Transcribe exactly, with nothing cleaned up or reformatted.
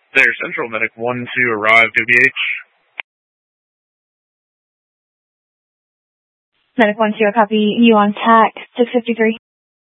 There, Central Medic one two arrived, O B H. Medic one two, I copy you on T A C six fifty-three.